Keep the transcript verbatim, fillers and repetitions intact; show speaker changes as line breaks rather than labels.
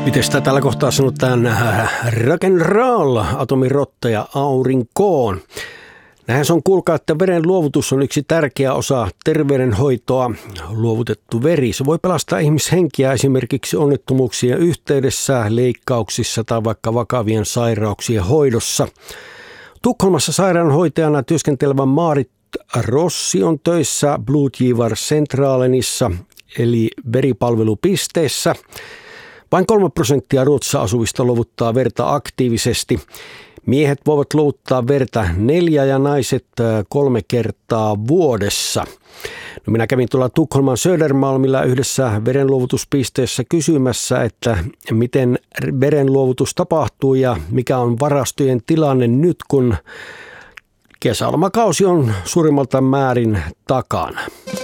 Miten sitä tällä kohtaa sanotaan rock and roll, atomirotta ja aurinkoon. Näinhän se on, kuulkaa, että veren luovutus on yksi tärkeä osa terveydenhoitoa. Luovutettu veri, se voi pelastaa ihmishenkiä esimerkiksi onnettomuuksien yhteydessä, leikkauksissa tai vaikka vakavien sairauksien hoidossa. Tukholmassa sairaanhoitajana työskentelevä Maarit Rossi on töissä Blodgivarcentralenissa eli veripalvelupisteessä. Vain kolme prosenttia Ruotsissa asuvista luovuttaa verta aktiivisesti. Miehet voivat luovuttaa verta neljä ja naiset kolme kertaa vuodessa. No minä kävin tuolla Tukholman Södermalmilla yhdessä verenluovutuspisteessä kysymässä, että miten verenluovutus tapahtuu ja mikä on varastojen tilanne nyt, kun kesälomakausi on suurimmalta määrin takana.